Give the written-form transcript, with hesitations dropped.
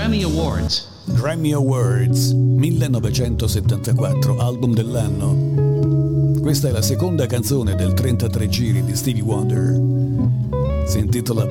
Grammy Awards. Grammy Awards 1974, album dell'anno. Questa è la seconda canzone del 33 giri di Stevie Wonder. Si intitola